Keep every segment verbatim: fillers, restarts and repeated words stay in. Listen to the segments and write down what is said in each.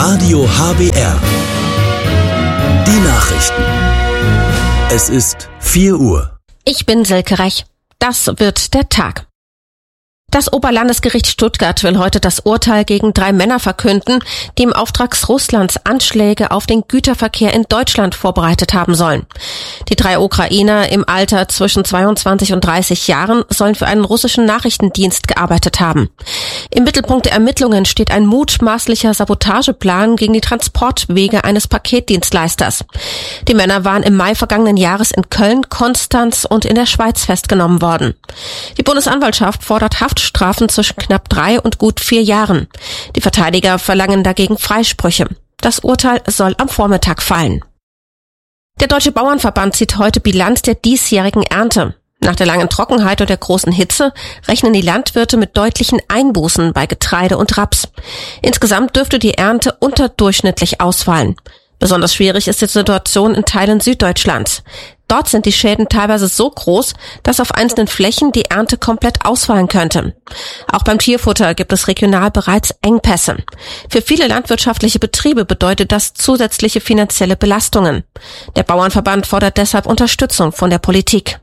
Radio H B R. Die Nachrichten. Es ist vier Uhr. Ich bin Silke Rech. Das wird der Tag. Das Oberlandesgericht Stuttgart will heute das Urteil gegen drei Männer verkünden, die im Auftrag Russlands Anschläge auf den Güterverkehr in Deutschland vorbereitet haben sollen. Die drei Ukrainer im Alter zwischen zweiundzwanzig und dreißig Jahren sollen für einen russischen Nachrichtendienst gearbeitet haben. Im Mittelpunkt der Ermittlungen steht ein mutmaßlicher Sabotageplan gegen die Transportwege eines Paketdienstleisters. Die Männer waren im Mai vergangenen Jahres in Köln, Konstanz und in der Schweiz festgenommen worden. Die Bundesanwaltschaft fordert Haft Strafen zwischen knapp drei und gut vier Jahren. Die Verteidiger verlangen dagegen Freisprüche. Das Urteil soll am Vormittag fallen. Der Deutsche Bauernverband zieht heute Bilanz der diesjährigen Ernte. Nach der langen Trockenheit und der großen Hitze rechnen die Landwirte mit deutlichen Einbußen bei Getreide und Raps. Insgesamt dürfte die Ernte unterdurchschnittlich ausfallen. Besonders schwierig ist die Situation in Teilen Süddeutschlands. Dort sind die Schäden teilweise so groß, dass auf einzelnen Flächen die Ernte komplett ausfallen könnte. Auch beim Tierfutter gibt es regional bereits Engpässe. Für viele landwirtschaftliche Betriebe bedeutet das zusätzliche finanzielle Belastungen. Der Bauernverband fordert deshalb Unterstützung von der Politik.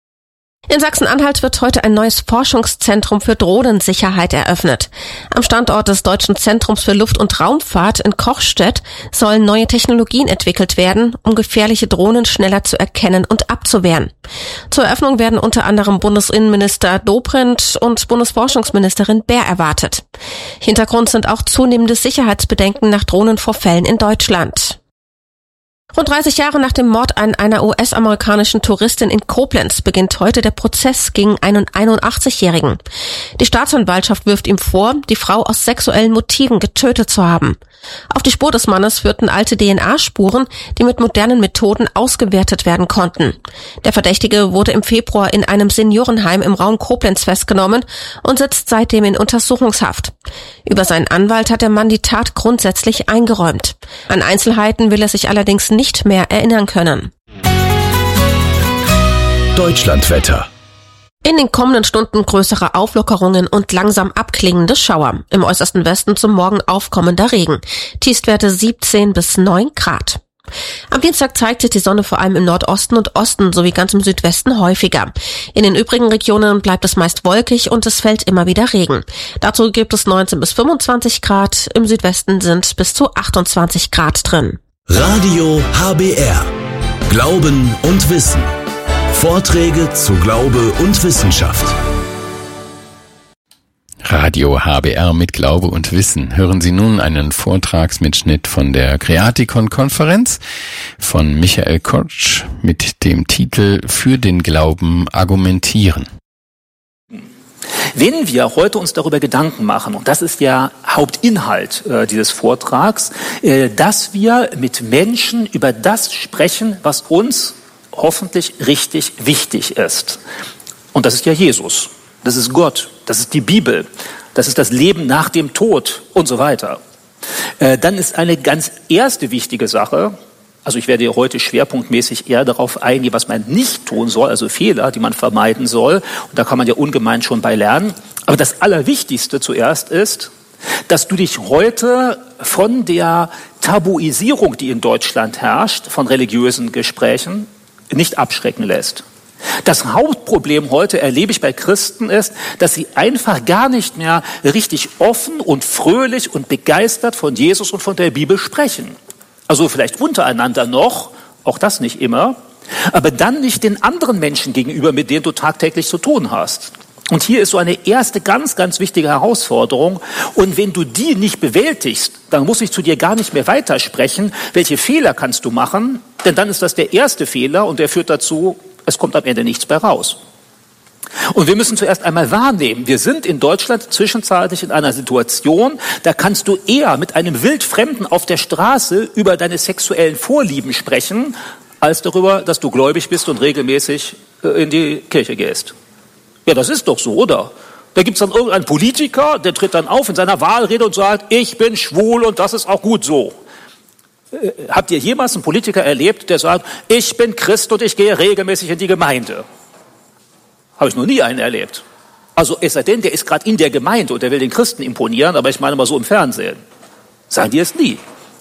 In Sachsen-Anhalt wird heute ein neues Forschungszentrum für Drohnensicherheit eröffnet. Am Standort des Deutschen Zentrums für Luft- und Raumfahrt in Kochstedt sollen neue Technologien entwickelt werden, um gefährliche Drohnen schneller zu erkennen und abzuwehren. Zur Eröffnung werden unter anderem Bundesinnenminister Dobrindt und Bundesforschungsministerin Baer erwartet. Hintergrund sind auch zunehmende Sicherheitsbedenken nach Drohnenvorfällen in Deutschland. Rund dreißig Jahre nach dem Mord an einer U S-amerikanischen Touristin in Koblenz beginnt heute der Prozess gegen einen einundachtzigjährigen. Die Staatsanwaltschaft wirft ihm vor, die Frau aus sexuellen Motiven getötet zu haben. Auf die Spur des Mannes führten alte D N A-Spuren, die mit modernen Methoden ausgewertet werden konnten. Der Verdächtige wurde im Februar in einem Seniorenheim im Raum Koblenz festgenommen und sitzt seitdem in Untersuchungshaft. Über seinen Anwalt hat der Mann die Tat grundsätzlich eingeräumt. An Einzelheiten will er sich allerdings nicht mehr erinnern können. Deutschlandwetter. In den kommenden Stunden größere Auflockerungen und langsam abklingende Schauer. Im äußersten Westen zum Morgen aufkommender Regen. Tiefstwerte siebzehn bis neun Grad. Am Dienstag zeigt sich die Sonne vor allem im Nordosten und Osten sowie ganz im Südwesten häufiger. In den übrigen Regionen bleibt es meist wolkig und es fällt immer wieder Regen. Dazu gibt es neunzehn bis fünfundzwanzig Grad. Im Südwesten sind bis zu achtundzwanzig Grad drin. Radio H B R. Glauben und Wissen. Vorträge zu Glaube und Wissenschaft. Radio H B R mit Glaube und Wissen. Hören Sie nun einen Vortragsmitschnitt von der Creatikon-Konferenz von Michael Kortsch mit dem Titel Für den Glauben argumentieren. Wenn wir heute uns darüber Gedanken machen, und das ist ja Hauptinhalt äh, dieses Vortrags, äh, dass wir mit Menschen über das sprechen, was uns hoffentlich richtig wichtig ist. Und das ist ja Jesus, das ist Gott, das ist die Bibel, das ist das Leben nach dem Tod und so weiter. Äh, dann ist eine ganz erste wichtige Sache, also ich werde heute schwerpunktmäßig eher darauf eingehen, was man nicht tun soll, also Fehler, die man vermeiden soll. Und da kann man ja ungemein schon bei lernen. Aber das Allerwichtigste zuerst ist, dass du dich heute von der Tabuisierung, die in Deutschland herrscht, von religiösen Gesprächen, nicht abschrecken lässt. Das Hauptproblem heute, erlebe ich bei Christen, ist, dass sie einfach gar nicht mehr richtig offen und fröhlich und begeistert von Jesus und von der Bibel sprechen. Also vielleicht untereinander noch, auch das nicht immer, aber dann nicht den anderen Menschen gegenüber, mit denen du tagtäglich zu tun hast. Und hier ist so eine erste ganz, ganz wichtige Herausforderung. Und wenn du die nicht bewältigst, dann muss ich zu dir gar nicht mehr weitersprechen. Welche Fehler kannst du machen? Denn dann ist das der erste Fehler und der führt dazu, es kommt am Ende nichts mehr raus. Und wir müssen zuerst einmal wahrnehmen, wir sind in Deutschland zwischenzeitlich in einer Situation, da kannst du eher mit einem Wildfremden auf der Straße über deine sexuellen Vorlieben sprechen, als darüber, dass du gläubig bist und regelmäßig in die Kirche gehst. Ja, das ist doch so, oder? Da gibt's dann irgendeinen Politiker, der tritt dann auf in seiner Wahlrede und sagt, ich bin schwul und das ist auch gut so. Äh, habt ihr jemals einen Politiker erlebt, der sagt, ich bin Christ und ich gehe regelmäßig in die Gemeinde? Habe ich noch nie einen erlebt. Also es sei denn, der ist gerade in der Gemeinde und der will den Christen imponieren, aber ich meine mal so im Fernsehen. Sagen die es nie.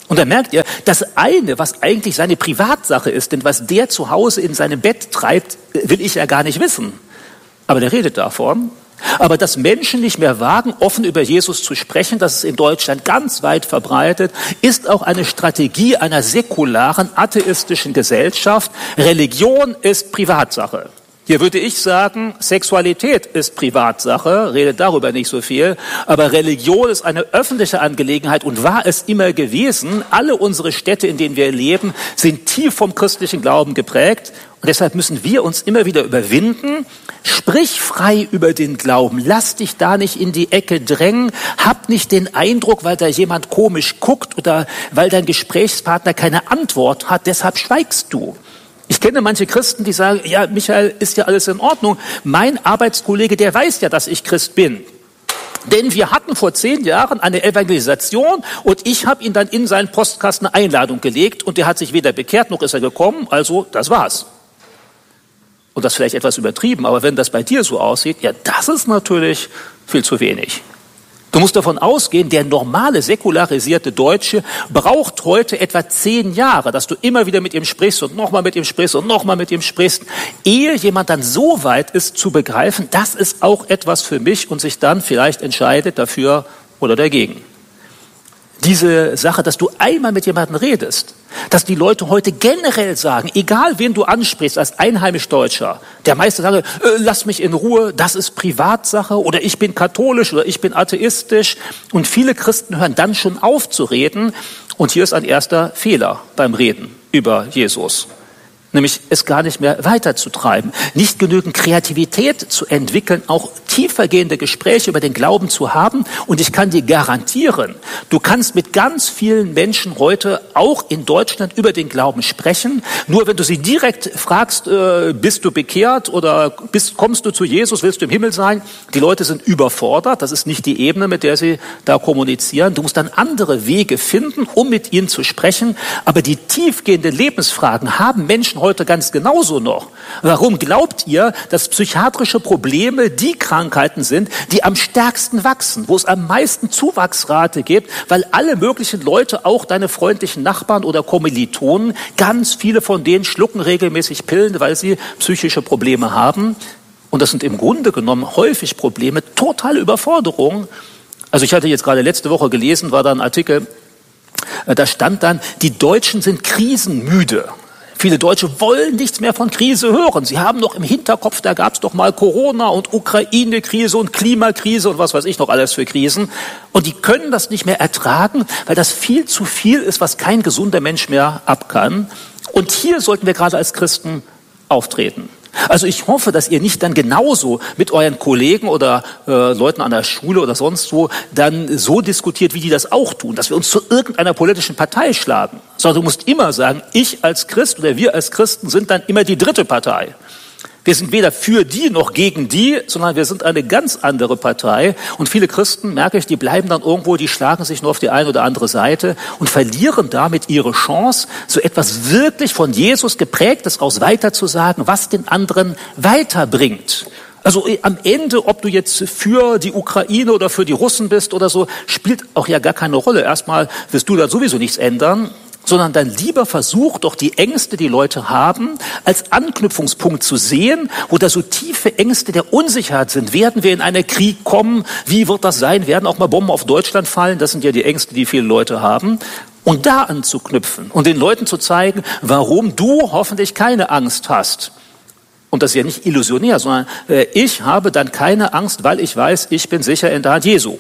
Und dann merkt ihr, das eine, was eigentlich seine Privatsache ist, denn was der zu Hause in seinem Bett treibt, will ich ja gar nicht wissen. Aber der redet davon. Aber dass Menschen nicht mehr wagen, offen über Jesus zu sprechen, das ist in Deutschland ganz weit verbreitet, ist auch eine Strategie einer säkularen, atheistischen Gesellschaft. Religion ist Privatsache. Hier würde ich sagen, Sexualität ist Privatsache, redet darüber nicht so viel, aber Religion ist eine öffentliche Angelegenheit und war es immer gewesen. Alle unsere Städte, in denen wir leben, sind tief vom christlichen Glauben geprägt und deshalb müssen wir uns immer wieder überwinden. Sprich frei über den Glauben, lass dich da nicht in die Ecke drängen, hab nicht den Eindruck, weil da jemand komisch guckt oder weil dein Gesprächspartner keine Antwort hat, deshalb schweigst du. Ich kenne manche Christen, die sagen, ja, Michael, ist ja alles in Ordnung. Mein Arbeitskollege, der weiß ja, dass ich Christ bin. Denn wir hatten vor zehn Jahren eine Evangelisation und ich habe ihn dann in seinen Postkasten eine Einladung gelegt und der hat sich weder bekehrt, noch ist er gekommen, also das war's. Und das vielleicht etwas übertrieben, aber wenn das bei dir so aussieht, ja, das ist natürlich viel zu wenig. Du musst davon ausgehen, der normale, säkularisierte Deutsche braucht heute etwa zehn Jahre, dass du immer wieder mit ihm sprichst und nochmal mit ihm sprichst und nochmal mit ihm sprichst, ehe jemand dann so weit ist zu begreifen, das ist auch etwas für mich und sich dann vielleicht entscheidet dafür oder dagegen. Diese Sache, dass du einmal mit jemandem redest, dass die Leute heute generell sagen, egal wen du ansprichst als einheimisch Deutscher, der meiste sagt, äh, lass mich in Ruhe, das ist Privatsache oder ich bin katholisch oder ich bin atheistisch und viele Christen hören dann schon auf zu reden und hier ist ein erster Fehler beim Reden über Jesus. Nämlich es gar nicht mehr weiterzutreiben, nicht genügend Kreativität zu entwickeln, auch tiefergehende Gespräche über den Glauben zu haben. Und ich kann dir garantieren, du kannst mit ganz vielen Menschen heute auch in Deutschland über den Glauben sprechen. Nur wenn du sie direkt fragst, äh, bist du bekehrt oder bist, kommst du zu Jesus, willst du im Himmel sein? Die Leute sind überfordert, das ist nicht die Ebene, mit der sie da kommunizieren. Du musst dann andere Wege finden, um mit ihnen zu sprechen. Aber die tiefgehenden Lebensfragen haben Menschen heute ganz genauso noch. Warum glaubt ihr, dass psychiatrische Probleme die Krankheiten sind, die am stärksten wachsen, wo es am meisten Zuwachsrate gibt, weil alle möglichen Leute, auch deine freundlichen Nachbarn oder Kommilitonen, ganz viele von denen schlucken regelmäßig Pillen, weil sie psychische Probleme haben. Und das sind im Grunde genommen häufig Probleme, totale Überforderung. Also ich hatte jetzt gerade letzte Woche gelesen, war da ein Artikel, da stand dann, die Deutschen sind krisenmüde. Viele Deutsche wollen nichts mehr von Krise hören. Sie haben noch im Hinterkopf, da gab es doch mal Corona und Ukraine-Krise und Klimakrise und was weiß ich noch alles für Krisen. Und die können das nicht mehr ertragen, weil das viel zu viel ist, was kein gesunder Mensch mehr ab kann. Und hier sollten wir gerade als Christen auftreten. Also ich hoffe, dass ihr nicht dann genauso mit euren Kollegen oder äh, Leuten an der Schule oder sonst wo dann so diskutiert, wie die das auch tun, dass wir uns zu irgendeiner politischen Partei schlagen. Sondern du musst immer sagen, ich als Christ oder wir als Christen sind dann immer die dritte Partei. Wir sind weder für die noch gegen die, sondern wir sind eine ganz andere Partei. Und viele Christen, merke ich, die bleiben dann irgendwo, die schlagen sich nur auf die eine oder andere Seite und verlieren damit ihre Chance, so etwas wirklich von Jesus geprägtes aus weiterzusagen, was den anderen weiterbringt. Also am Ende, ob du jetzt für die Ukraine oder für die Russen bist oder so, spielt auch ja gar keine Rolle. Erstmal wirst du da sowieso nichts ändern. Sondern dann lieber versuch doch die Ängste, die Leute haben, als Anknüpfungspunkt zu sehen, wo da so tiefe Ängste der Unsicherheit sind. Werden wir in einen Krieg kommen? Wie wird das sein? Werden auch mal Bomben auf Deutschland fallen? Das sind ja die Ängste, die viele Leute haben. Und da anzuknüpfen und den Leuten zu zeigen, warum du hoffentlich keine Angst hast. Und das ist ja nicht illusionär, sondern äh, ich habe dann keine Angst, weil ich weiß, ich bin sicher in der Hand Jesu.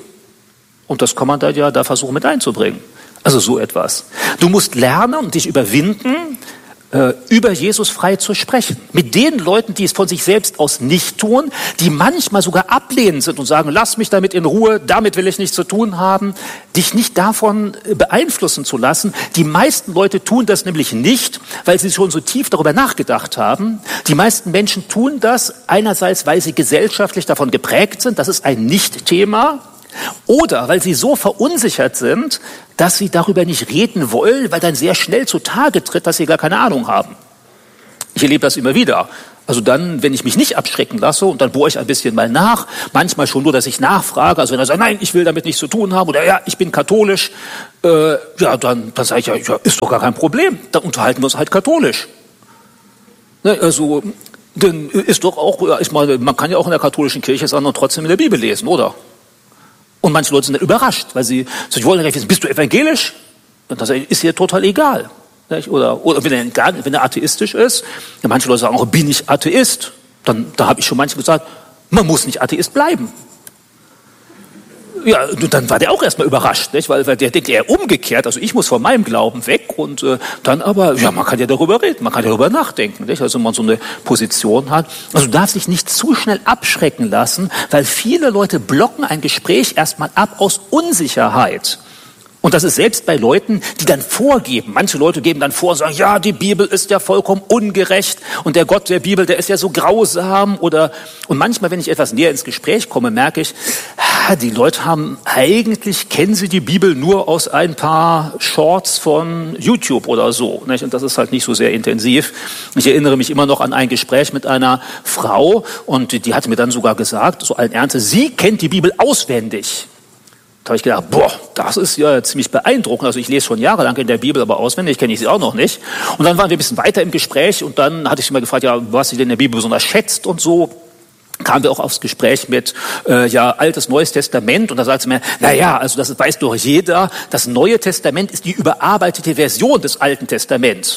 Und das kann man da ja da versuchen mit einzubringen. Also so etwas. Du musst lernen und dich überwinden, äh, über Jesus frei zu sprechen. Mit den Leuten, die es von sich selbst aus nicht tun, die manchmal sogar ablehnend sind und sagen, lass mich damit in Ruhe, damit will ich nichts zu tun haben, dich nicht davon beeinflussen zu lassen. Die meisten Leute tun das nämlich nicht, weil sie schon so tief darüber nachgedacht haben. Die meisten Menschen tun das einerseits, weil sie gesellschaftlich davon geprägt sind, das ist ein Nicht-Thema. Oder weil sie so verunsichert sind, dass sie darüber nicht reden wollen, weil dann sehr schnell zutage tritt, dass sie gar keine Ahnung haben. Ich erlebe das immer wieder. Also dann, wenn ich mich nicht abschrecken lasse und dann bohre ich ein bisschen mal nach, manchmal schon nur, dass ich nachfrage, also wenn er sagt, nein, ich will damit nichts zu tun haben oder ja, ich bin katholisch, äh, ja, dann, dann sage ich ja, ja, ist doch gar kein Problem, dann unterhalten wir uns halt katholisch. Ne, also, dann ist doch auch, ja, ich meine, man kann ja auch in der katholischen Kirche sein und trotzdem in der Bibel lesen, oder? Und manche Leute sind dann überrascht, weil sie, so, ich wollte nicht wissen, bist du evangelisch? Und das ist ihr total egal. Oder, oder wenn, er, wenn er atheistisch ist, ja, manche Leute sagen auch, bin ich Atheist? Dann, da habe ich schon manchmal gesagt, man muss nicht Atheist bleiben. Ja, dann war der auch erstmal überrascht, nicht? Weil, weil der denkt eher umgekehrt, also ich muss von meinem Glauben weg und äh, dann aber, ja, man kann ja darüber reden, man kann ja darüber nachdenken, nicht? Also wenn man so eine Position hat. Also du darfst dich nicht zu schnell abschrecken lassen, weil viele Leute blocken ein Gespräch erstmal ab aus Unsicherheit. Und das ist selbst bei Leuten, die dann vorgeben. Manche Leute geben dann vor und sagen, ja, die Bibel ist ja vollkommen ungerecht und der Gott der Bibel, der ist ja so grausam. Oder und manchmal, wenn ich etwas näher ins Gespräch komme, merke ich, die Leute haben eigentlich, kennen sie die Bibel nur aus ein paar Shorts von YouTube oder so. Nicht? Und das ist halt nicht so sehr intensiv. Ich erinnere mich immer noch an ein Gespräch mit einer Frau und die hatte mir dann sogar gesagt, so allen Ernstes, sie kennt die Bibel auswendig. Da habe ich gedacht, boah, das ist ja ziemlich beeindruckend. Also ich lese schon jahrelang in der Bibel, aber auswendig kenne ich sie auch noch nicht. Und dann waren wir ein bisschen weiter im Gespräch und dann hatte ich sie mal gefragt, ja, was sie denn in der Bibel besonders schätzt und so. Kamen wir auch aufs Gespräch mit äh, ja Altes, Neues Testament und da sagt sie mir, na ja, also das weiß doch jeder, das Neue Testament ist die überarbeitete Version des Alten Testaments.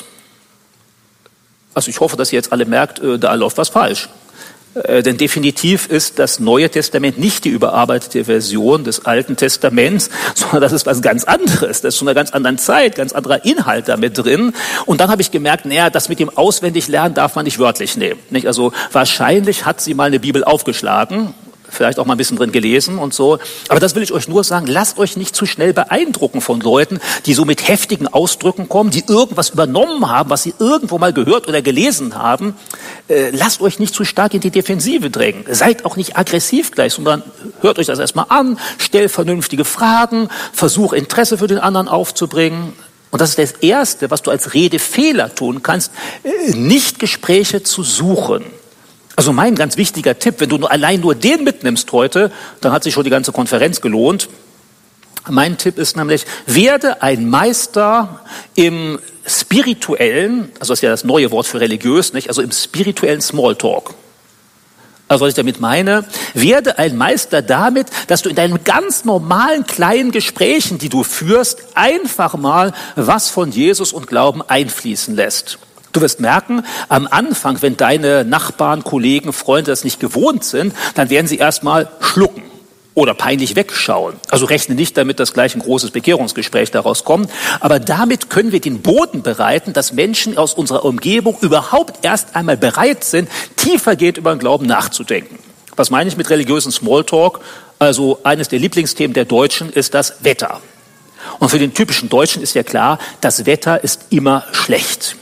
Also ich hoffe, dass ihr jetzt alle merkt, äh, da läuft was falsch. Äh, denn definitiv ist das Neue Testament nicht die überarbeitete Version des Alten Testaments, sondern das ist was ganz anderes. Das ist zu einer ganz anderen Zeit, ganz anderer Inhalt damit drin. Und dann habe ich gemerkt, naja, das mit dem Auswendiglernen darf man nicht wörtlich nehmen. Nicht? Also wahrscheinlich hat sie mal eine Bibel aufgeschlagen, vielleicht auch mal ein bisschen drin gelesen und so. Aber das will ich euch nur sagen, lasst euch nicht zu schnell beeindrucken von Leuten, die so mit heftigen Ausdrücken kommen, die irgendwas übernommen haben, was sie irgendwo mal gehört oder gelesen haben. Äh, lasst euch nicht zu stark in die Defensive drängen. Seid auch nicht aggressiv gleich, sondern hört euch das erstmal an, stellt vernünftige Fragen, versucht Interesse für den anderen aufzubringen. Und das ist das Erste, was du als Redefehler tun kannst, äh, nicht Gespräche zu suchen. Also mein ganz wichtiger Tipp, wenn du nur allein nur den mitnimmst heute, dann hat sich schon die ganze Konferenz gelohnt. Mein Tipp ist nämlich, werde ein Meister im spirituellen, also das ist ja das neue Wort für religiös, nicht? Also im spirituellen Smalltalk. Also was ich damit meine, werde ein Meister damit, dass du in deinen ganz normalen kleinen Gesprächen, die du führst, einfach mal was von Jesus und Glauben einfließen lässt. Du wirst merken, am Anfang, wenn deine Nachbarn, Kollegen, Freunde das nicht gewohnt sind, dann werden sie erstmal schlucken oder peinlich wegschauen. Also rechne nicht damit, dass gleich ein großes Bekehrungsgespräch daraus kommt. Aber damit können wir den Boden bereiten, dass Menschen aus unserer Umgebung überhaupt erst einmal bereit sind, tiefergehend über den Glauben nachzudenken. Was meine ich mit religiösen Smalltalk? Also eines der Lieblingsthemen der Deutschen ist das Wetter. Und für den typischen Deutschen ist ja klar, das Wetter ist immer schlecht.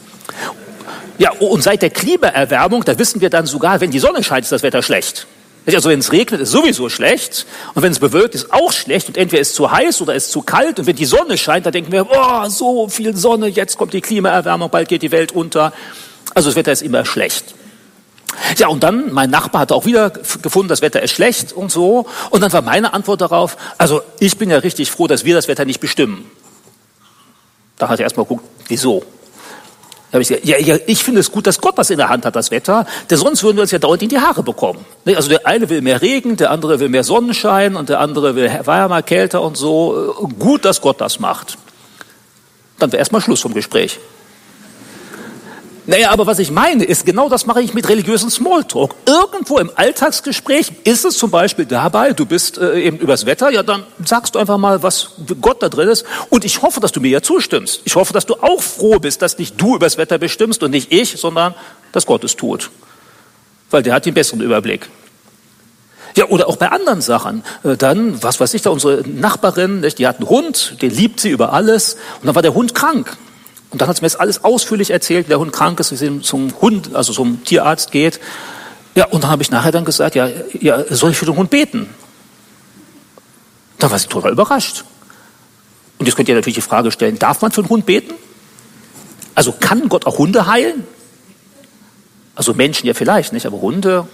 Ja, und seit der Klimaerwärmung, da wissen wir dann sogar, wenn die Sonne scheint, ist das Wetter schlecht. Also wenn es regnet, ist sowieso schlecht. Und wenn es bewölkt ist, auch schlecht. Und entweder ist es zu heiß oder ist es zu kalt. Und wenn die Sonne scheint, dann denken wir, oh, so viel Sonne, jetzt kommt die Klimaerwärmung, bald geht die Welt unter. Also das Wetter ist immer schlecht. Ja, und dann, mein Nachbar hat auch wieder gefunden, das Wetter ist schlecht und so. Und dann war meine Antwort darauf, also ich bin ja richtig froh, dass wir das Wetter nicht bestimmen. Da hat er erstmal geguckt, wieso? Da habe ich gesagt, ja, ja, ich finde es gut, dass Gott das in der Hand hat, das Wetter, denn sonst würden wir uns ja dauernd in die Haare bekommen. Also der eine will mehr Regen, der andere will mehr Sonnenschein und der andere will wärmer, kälter und so. Gut, dass Gott das macht. Dann wäre erstmal Schluss vom Gespräch. Naja, aber was ich meine ist, genau das mache ich mit religiösen Smalltalk. Irgendwo im Alltagsgespräch ist es zum Beispiel dabei, du bist äh, eben übers Wetter, ja dann sagst du einfach mal, was Gott da drin ist und ich hoffe, dass du mir ja zustimmst. Ich hoffe, dass du auch froh bist, dass nicht du übers Wetter bestimmst und nicht ich, sondern dass Gott es tut. Weil der hat den besseren Überblick. Ja, oder auch bei anderen Sachen. Äh, dann, was weiß ich da, unsere Nachbarin, nicht, die hat einen Hund, den liebt sie über alles und dann war der Hund krank. Und dann hat sie mir das alles ausführlich erzählt, wie der Hund krank ist, wie sie zum Hund, also zum Tierarzt geht. Ja, und dann habe ich nachher dann gesagt, ja, ja, soll ich für den Hund beten? Da war sie total überrascht. Und jetzt könnt ihr natürlich die Frage stellen, darf man für den Hund beten? Also kann Gott auch Hunde heilen? Also Menschen ja vielleicht nicht, aber Hunde,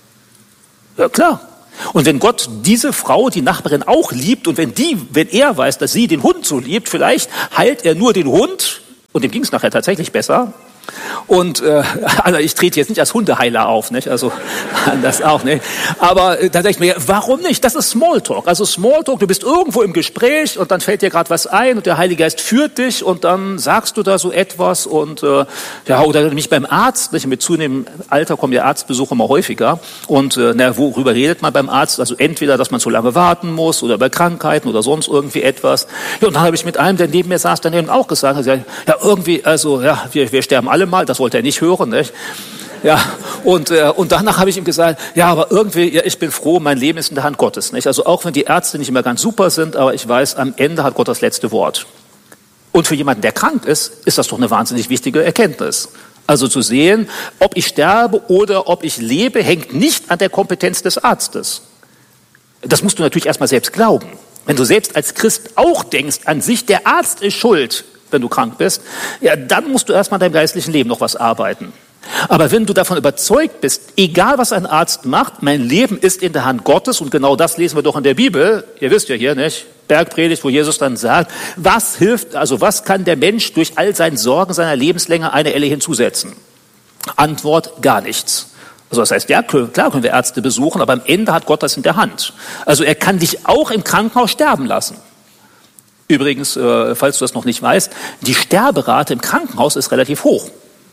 ja klar. Und wenn Gott diese Frau, die Nachbarin, auch liebt und wenn die, wenn er weiß, dass sie den Hund so liebt, vielleicht heilt er nur den Hund und dem ging es nachher tatsächlich besser. Und äh, also ich trete jetzt nicht als Hundeheiler auf, nicht? Also das auch nicht. Aber äh, da denke ich mir, warum nicht? Das ist Smalltalk. Also Smalltalk, du bist irgendwo im Gespräch und dann fällt dir gerade was ein und der Heilige Geist führt dich und dann sagst du da so etwas und äh, ja, oder nämlich beim Arzt, nicht? Mit zunehmendem Alter kommen ja Arztbesuche immer häufiger und äh, na, worüber redet man beim Arzt? Also entweder, dass man zu lange warten muss oder bei Krankheiten oder sonst irgendwie etwas. Ja, und dann habe ich mit einem, der neben mir saß, dann eben auch gesagt, ja, irgendwie, also ja, wir, wir sterben alle mal, das wollte er nicht hören, nicht? Ja, und, äh, und danach habe ich ihm gesagt, ja, aber irgendwie, ja, ich bin froh, mein Leben ist in der Hand Gottes, nicht? Also auch wenn die Ärzte nicht immer ganz super sind, aber ich weiß, am Ende hat Gott das letzte Wort. Und für jemanden, der krank ist, ist das doch eine wahnsinnig wichtige Erkenntnis. Also zu sehen, ob ich sterbe oder ob ich lebe, hängt nicht an der Kompetenz des Arztes. Das musst du natürlich erstmal selbst glauben. Wenn du selbst als Christ auch denkst, an sich, der Arzt ist schuld, wenn du krank bist, ja, dann musst du erstmal in deinem geistlichen Leben noch was arbeiten. Aber wenn du davon überzeugt bist, egal was ein Arzt macht, mein Leben ist in der Hand Gottes und genau das lesen wir doch in der Bibel. Ihr wisst ja hier, nicht? Bergpredigt, wo Jesus dann sagt, was hilft, also was kann der Mensch durch all seinen Sorgen seiner Lebenslänge eine Elle hinzusetzen? Antwort, gar nichts. Also das heißt, ja, klar können wir Ärzte besuchen, aber am Ende hat Gott das in der Hand. Also er kann dich auch im Krankenhaus sterben lassen. Übrigens, äh, falls du das noch nicht weißt, die Sterberate im Krankenhaus ist relativ hoch.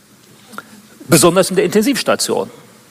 Besonders in der Intensivstation.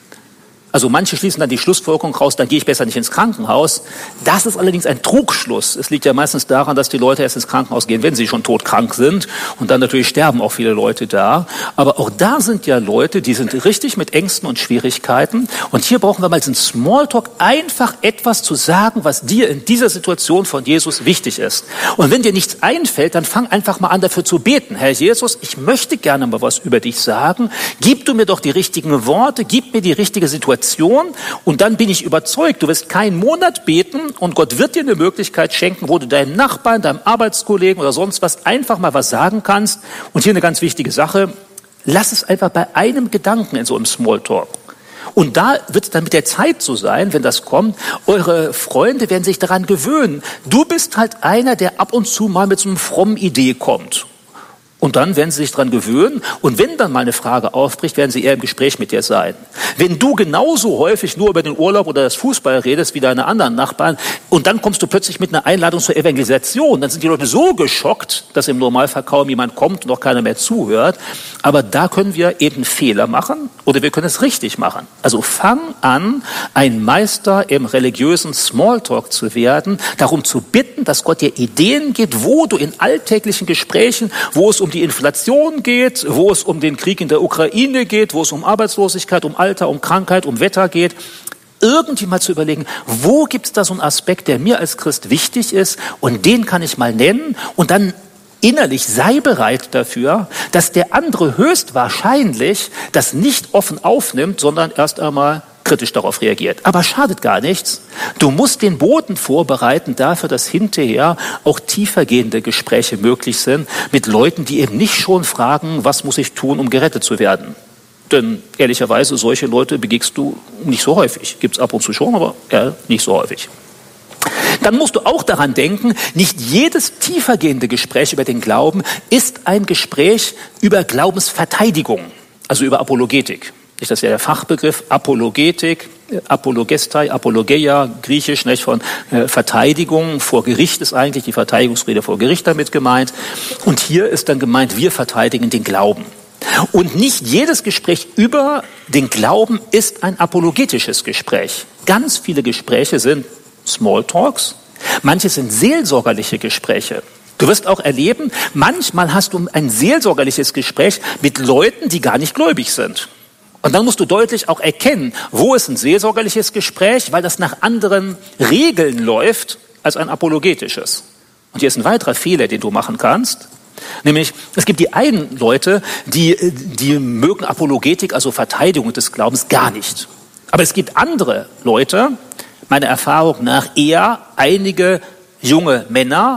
Also manche schließen dann die Schlussfolgerung raus, dann gehe ich besser nicht ins Krankenhaus. Das ist allerdings ein Trugschluss. Es liegt ja meistens daran, dass die Leute erst ins Krankenhaus gehen, wenn sie schon todkrank sind. Und dann natürlich sterben auch viele Leute da. Aber auch da sind ja Leute, die sind richtig mit Ängsten und Schwierigkeiten. Und hier brauchen wir mal diesen Smalltalk, einfach etwas zu sagen, was dir in dieser Situation von Jesus wichtig ist. Und wenn dir nichts einfällt, dann fang einfach mal an, dafür zu beten. Herr Jesus, ich möchte gerne mal was über dich sagen. Gib du mir doch die richtigen Worte, gib mir die richtige Situation. Und dann bin ich überzeugt, du wirst keinen Monat beten und Gott wird dir eine Möglichkeit schenken, wo du deinem Nachbarn, deinem Arbeitskollegen oder sonst was einfach mal was sagen kannst. Und hier eine ganz wichtige Sache, lass es einfach bei einem Gedanken in so einem Smalltalk. Und da wird es dann mit der Zeit so sein, wenn das kommt, eure Freunde werden sich daran gewöhnen. Du bist halt einer, der ab und zu mal mit so einer frommen Idee kommt. Und dann werden sie sich dran gewöhnen. Und wenn dann mal eine Frage aufbricht, werden sie eher im Gespräch mit dir sein. Wenn du genauso häufig nur über den Urlaub oder das Fußball redest wie deine anderen Nachbarn und dann kommst du plötzlich mit einer Einladung zur Evangelisation, dann sind die Leute so geschockt, dass im Normalfall kaum jemand kommt und auch keiner mehr zuhört. Aber da können wir eben Fehler machen oder wir können es richtig machen. Also fang an, ein Meister im religiösen Smalltalk zu werden, darum zu bitten, dass Gott dir Ideen gibt, wo du in alltäglichen Gesprächen, wo es um die Inflation geht, wo es um den Krieg in der Ukraine geht, wo es um Arbeitslosigkeit, um Alter, um Krankheit, um Wetter geht, irgendwie mal zu überlegen, wo gibt es da so einen Aspekt, der mir als Christ wichtig ist und den kann ich mal nennen und dann innerlich sei bereit dafür, dass der andere höchstwahrscheinlich das nicht offen aufnimmt, sondern erst einmal kritisch darauf reagiert. Aber schadet gar nichts. Du musst den Boden vorbereiten dafür, dass hinterher auch tiefergehende Gespräche möglich sind mit Leuten, die eben nicht schon fragen, was muss ich tun, um gerettet zu werden. Denn ehrlicherweise, solche Leute begegnest du nicht so häufig. Gibt's ab und zu schon, aber ja, nicht so häufig. Dann musst du auch daran denken, nicht jedes tiefergehende Gespräch über den Glauben ist ein Gespräch über Glaubensverteidigung, also über Apologetik. Das ist ja der Fachbegriff Apologetik, Apologestai, Apologeia, griechisch, nicht, von äh, Verteidigung. Vor Gericht ist eigentlich die Verteidigungsrede vor Gericht damit gemeint. Und hier ist dann gemeint, wir verteidigen den Glauben. Und nicht jedes Gespräch über den Glauben ist ein apologetisches Gespräch. Ganz viele Gespräche sind Smalltalks, manche sind seelsorgerliche Gespräche. Du wirst auch erleben, manchmal hast du ein seelsorgerliches Gespräch mit Leuten, die gar nicht gläubig sind. Und dann musst du deutlich auch erkennen, wo ist ein seelsorgerliches Gespräch, weil das nach anderen Regeln läuft als ein apologetisches. Und hier ist ein weiterer Fehler, den du machen kannst. Nämlich, es gibt die einen Leute, die, die mögen Apologetik, also Verteidigung des Glaubens, gar nicht. Aber es gibt andere Leute, meiner Erfahrung nach eher einige junge Männer,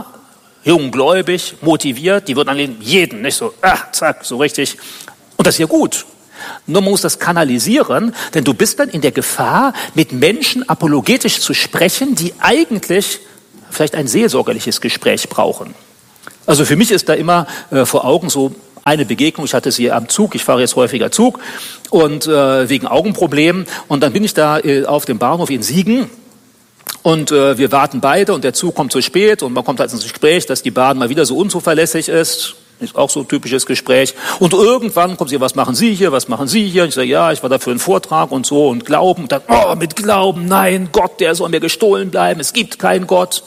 junggläubig, motiviert, die würden an jeden nicht so, ah, zack, so richtig. Und das ist ja gut. Nur man muss das kanalisieren, denn du bist dann in der Gefahr, mit Menschen apologetisch zu sprechen, die eigentlich vielleicht ein seelsorgerliches Gespräch brauchen. Also für mich ist da immer äh, vor Augen so eine Begegnung, ich hatte sie am Zug, ich fahre jetzt häufiger Zug und äh, wegen Augenproblemen und dann bin ich da äh, auf dem Bahnhof in Siegen und äh, wir warten beide und der Zug kommt zu spät und man kommt halt ins Gespräch, dass die Bahn mal wieder so unzuverlässig ist. Ist auch so ein typisches Gespräch. Und irgendwann kommt sie, was machen Sie hier, was machen Sie hier? Und ich sage, ja, ich war da für einen Vortrag und so und Glauben. Und dann, oh, mit Glauben, nein, Gott, der soll mir gestohlen bleiben, es gibt keinen Gott.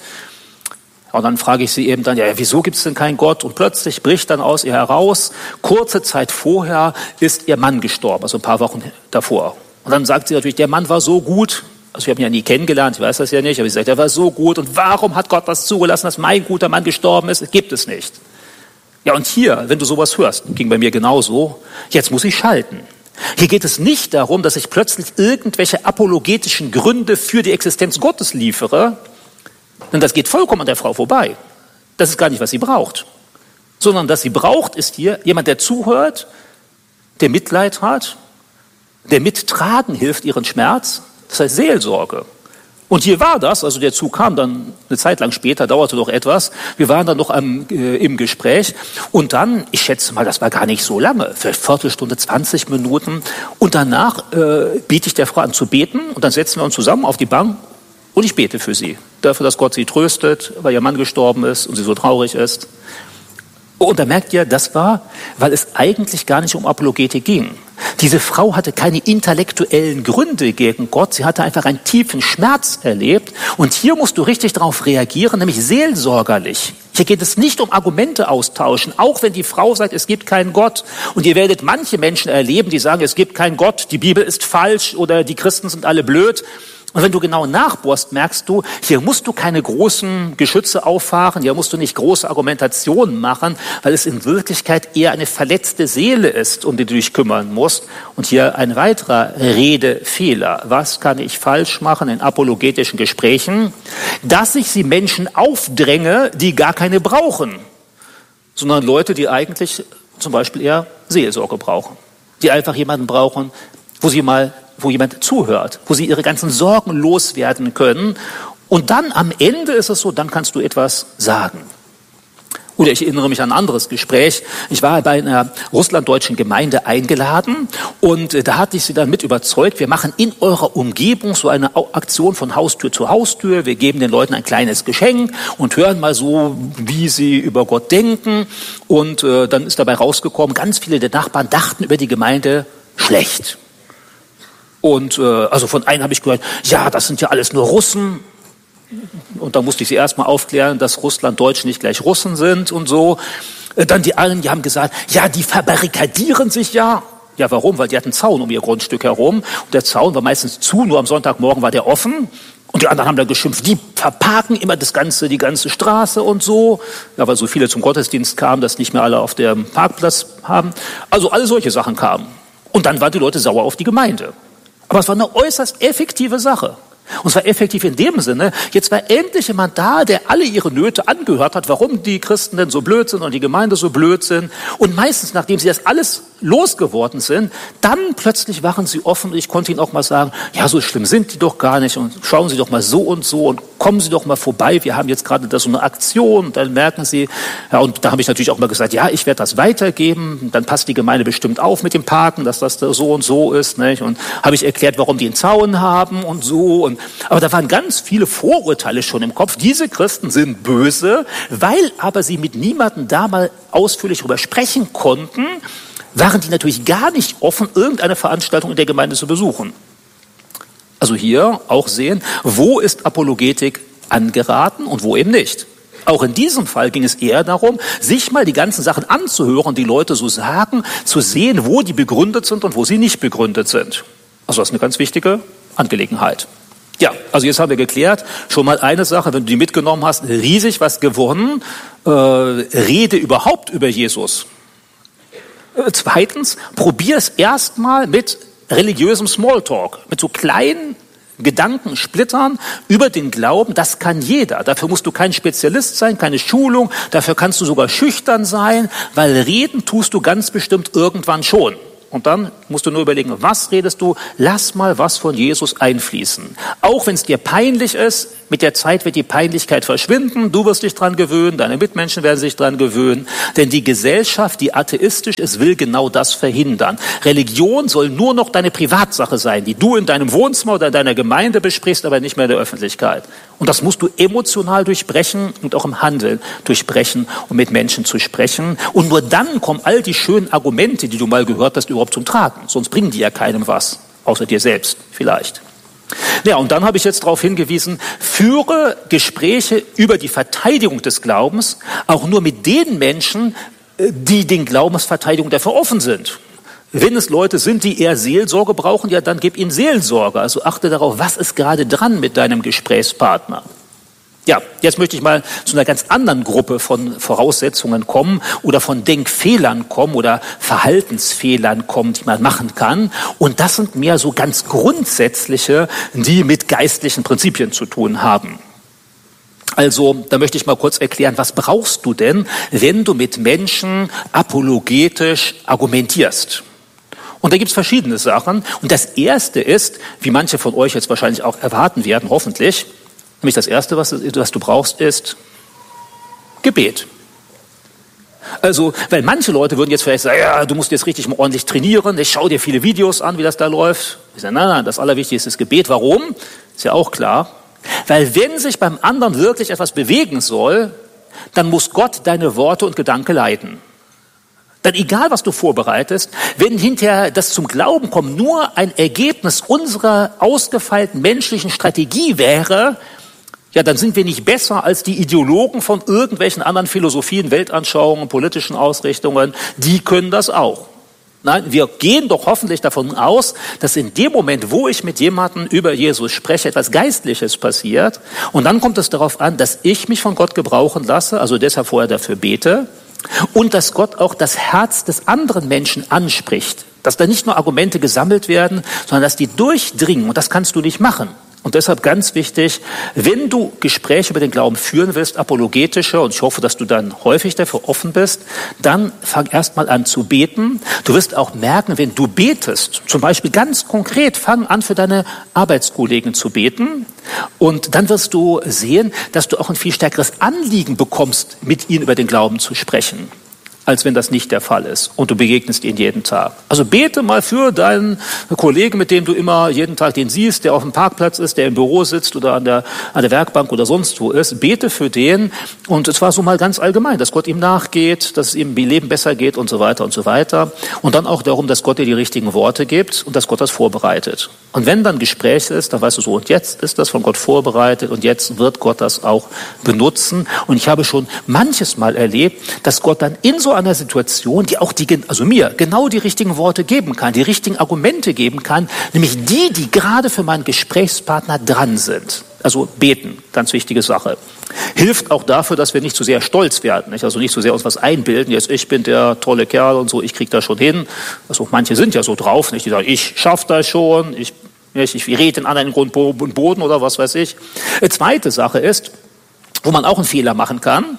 Und dann frage ich sie eben dann, ja, wieso gibt es denn keinen Gott? Und plötzlich bricht dann aus ihr heraus, kurze Zeit vorher ist ihr Mann gestorben, also ein paar Wochen davor. Und dann sagt sie natürlich, der Mann war so gut, also wir haben ihn ja nie kennengelernt, ich weiß das ja nicht, aber sie sagt, er war so gut und warum hat Gott das zugelassen, dass mein guter Mann gestorben ist? Das gibt es nicht. Ja, und hier, wenn du sowas hörst, ging bei mir genauso, jetzt muss ich schalten. Hier geht es nicht darum, dass ich plötzlich irgendwelche apologetischen Gründe für die Existenz Gottes liefere, denn das geht vollkommen an der Frau vorbei. Das ist gar nicht, was sie braucht. Sondern was sie braucht, ist hier jemand, der zuhört, der Mitleid hat, der mittragen hilft, ihren Schmerz. Das heißt Seelsorge. Und hier war das, also der Zug kam dann eine Zeit lang später, dauerte doch etwas. Wir waren dann noch am, äh, im Gespräch. Und dann, ich schätze mal, das war gar nicht so lange, vielleicht Viertelstunde, zwanzig Minuten. Und danach äh, biete ich der Frau an zu beten. Und dann setzen wir uns zusammen auf die Bank und ich bete für sie. Dafür, dass Gott sie tröstet, weil ihr Mann gestorben ist und sie so traurig ist. Und da merkt ihr, das war, weil es eigentlich gar nicht um Apologetik ging. Diese Frau hatte keine intellektuellen Gründe gegen Gott, sie hatte einfach einen tiefen Schmerz erlebt. Und hier musst du richtig darauf reagieren, nämlich seelsorgerlich. Hier geht es nicht um Argumente austauschen, auch wenn die Frau sagt, es gibt keinen Gott. Und ihr werdet manche Menschen erleben, die sagen, es gibt keinen Gott, die Bibel ist falsch oder die Christen sind alle blöd. Und wenn du genau nachbohrst, merkst du, hier musst du keine großen Geschütze auffahren, hier musst du nicht große Argumentationen machen, weil es in Wirklichkeit eher eine verletzte Seele ist, um die du dich kümmern musst. Und hier ein weiterer Redefehler. Was kann ich falsch machen in apologetischen Gesprächen? Dass ich sie Menschen aufdränge, die gar keine brauchen, sondern Leute, die eigentlich zum Beispiel eher Seelsorge brauchen, die einfach jemanden brauchen, wo sie mal wo jemand zuhört, wo sie ihre ganzen Sorgen loswerden können. Und dann am Ende ist es so, dann kannst du etwas sagen. Oder ich erinnere mich an ein anderes Gespräch. Ich war bei einer russlanddeutschen Gemeinde eingeladen und da hatte ich sie dann mit überzeugt, wir machen in eurer Umgebung so eine Aktion von Haustür zu Haustür. Wir geben den Leuten ein kleines Geschenk und hören mal so, wie sie über Gott denken. Und äh, dann ist dabei rausgekommen, ganz viele der Nachbarn dachten über die Gemeinde schlecht. Und äh, also von einem habe ich gehört, ja, das sind ja alles nur Russen. Und da musste ich sie erstmal aufklären, dass Russlanddeutsche nicht gleich Russen sind und so. Äh, dann die anderen, die haben gesagt, ja, die verbarrikadieren sich ja. Ja, warum? Weil die hatten einen Zaun um ihr Grundstück herum. Und der Zaun war meistens zu, nur am Sonntagmorgen war der offen. Und die anderen haben dann geschimpft, die verparken immer das ganze, die ganze Straße und so. Ja, weil so viele zum Gottesdienst kamen, dass nicht mehr alle auf dem Parkplatz haben. Also alle solche Sachen kamen. Und dann waren die Leute sauer auf die Gemeinde. Aber es war eine äußerst effektive Sache. Und es war effektiv in dem Sinne, jetzt war endlich jemand da, der alle ihre Nöte angehört hat, warum die Christen denn so blöd sind und die Gemeinde so blöd sind. Und meistens, nachdem sie das alles losgeworden sind, dann plötzlich waren sie offen und ich konnte ihnen auch mal sagen, ja, so schlimm sind die doch gar nicht und schauen Sie doch mal so und so und kommen Sie doch mal vorbei, wir haben jetzt gerade da so eine Aktion und dann merken Sie, ja, und da habe ich natürlich auch mal gesagt, ja, ich werde das weitergeben, dann passt die Gemeinde bestimmt auf mit dem Parken, dass das da so und so ist, nicht? Und habe ich erklärt, warum die einen Zaun haben und so und aber da waren ganz viele Vorurteile schon im Kopf. Diese Christen sind böse, weil aber sie mit niemandem da mal ausführlich darüber sprechen konnten, waren die natürlich gar nicht offen, irgendeine Veranstaltung in der Gemeinde zu besuchen. Also hier auch sehen, wo ist Apologetik angeraten und wo eben nicht. Auch in diesem Fall ging es eher darum, sich mal die ganzen Sachen anzuhören, die Leute so sagen, zu sehen, wo die begründet sind und wo sie nicht begründet sind. Also das ist eine ganz wichtige Angelegenheit. Ja, also jetzt haben wir geklärt, schon mal eine Sache, wenn du die mitgenommen hast, riesig was gewonnen, äh, rede überhaupt über Jesus. Äh, zweitens, probier es erstmal mit religiösem Smalltalk, mit so kleinen Gedankensplittern über den Glauben, das kann jeder. Dafür musst du kein Spezialist sein, keine Schulung, dafür kannst du sogar schüchtern sein, weil reden tust du ganz bestimmt irgendwann schon. Und dann musst du nur überlegen, was redest du? Lass mal was von Jesus einfließen. Auch wenn es dir peinlich ist, mit der Zeit wird die Peinlichkeit verschwinden. Du wirst dich dran gewöhnen, deine Mitmenschen werden sich dran gewöhnen. Denn die Gesellschaft, die atheistisch ist, will genau das verhindern. Religion soll nur noch deine Privatsache sein, die du in deinem Wohnzimmer oder in deiner Gemeinde besprichst, aber nicht mehr in der Öffentlichkeit. Und das musst du emotional durchbrechen und auch im Handeln durchbrechen, um mit Menschen zu sprechen. Und nur dann kommen all die schönen Argumente, die du mal gehört hast, überhaupt zum Tragen. Sonst bringen die ja keinem was, außer dir selbst vielleicht. Ja, und dann habe ich jetzt darauf hingewiesen, führe Gespräche über die Verteidigung des Glaubens auch nur mit den Menschen, die den Glaubensverteidigung dafür offen sind. Wenn es Leute sind, die eher Seelsorge brauchen, ja, dann gib ihnen Seelsorge. Also achte darauf, was ist gerade dran mit deinem Gesprächspartner. Ja, jetzt möchte ich mal zu einer ganz anderen Gruppe von Voraussetzungen kommen oder von Denkfehlern kommen oder Verhaltensfehlern kommen, die man machen kann. Und das sind mehr so ganz grundsätzliche, die mit geistlichen Prinzipien zu tun haben. Also, da möchte ich mal kurz erklären, was brauchst du denn, wenn du mit Menschen apologetisch argumentierst? Und da gibt's verschiedene Sachen. Und das Erste ist, wie manche von euch jetzt wahrscheinlich auch erwarten werden, hoffentlich, nämlich das Erste, was, was du brauchst, ist Gebet. Also, weil manche Leute würden jetzt vielleicht sagen, ja, du musst jetzt richtig mal ordentlich trainieren, ich schau dir viele Videos an, wie das da läuft. Ich sage, nein, nein, das Allerwichtigste ist Gebet. Warum? Ist ja auch klar. Weil wenn sich beim anderen wirklich etwas bewegen soll, dann muss Gott deine Worte und Gedanken leiten. Dann egal, was du vorbereitest, wenn hinterher das zum Glauben kommt nur ein Ergebnis unserer ausgefeilten menschlichen Strategie wäre, ja, dann sind wir nicht besser als die Ideologen von irgendwelchen anderen Philosophien, Weltanschauungen, politischen Ausrichtungen. Die können das auch. Nein, wir gehen doch hoffentlich davon aus, dass in dem Moment, wo ich mit jemandem über Jesus spreche, etwas Geistliches passiert. Und dann kommt es darauf an, dass ich mich von Gott gebrauchen lasse, also deshalb vorher dafür bete. Und dass Gott auch das Herz des anderen Menschen anspricht. Dass da nicht nur Argumente gesammelt werden, sondern dass die durchdringen. Und das kannst du nicht machen. Und deshalb ganz wichtig, wenn du Gespräche über den Glauben führen willst, apologetische, und ich hoffe, dass du dann häufig dafür offen bist, dann fang erst mal an zu beten. Du wirst auch merken, wenn du betest, zum Beispiel ganz konkret, fang an für deine Arbeitskollegen zu beten. Und dann wirst du sehen, dass du auch ein viel stärkeres Anliegen bekommst, mit ihnen über den Glauben zu sprechen, als wenn das nicht der Fall ist und du begegnest ihnen jeden Tag. Also bete mal für deinen Kollegen, mit dem du immer jeden Tag den siehst, der auf dem Parkplatz ist, der im Büro sitzt oder an der, an der Werkbank oder sonst wo ist. Bete für den und zwar so mal ganz allgemein, dass Gott ihm nachgeht, dass es ihm im Leben besser geht und so weiter und so weiter. Und dann auch darum, dass Gott dir die richtigen Worte gibt und dass Gott das vorbereitet. Und wenn dann Gespräch ist, dann weißt du so, und jetzt ist das von Gott vorbereitet und jetzt wird Gott das auch benutzen. Und ich habe schon manches Mal erlebt, dass Gott dann in so einer Situation, die auch die, also mir, genau die richtigen Worte geben kann, die richtigen Argumente geben kann, nämlich die, die gerade für meinen Gesprächspartner dran sind. Also beten, ganz wichtige Sache. Hilft auch dafür, dass wir nicht zu sehr stolz werden, nicht? Also nicht zu sehr uns was einbilden, jetzt ich bin der tolle Kerl und so, ich krieg das schon hin. Also manche sind ja so drauf, nicht? Die sagen, ich schaff das schon, ich, ich, ich rede den anderen in Grund und Boden oder was weiß ich. Eine zweite Sache ist, wo man auch einen Fehler machen kann,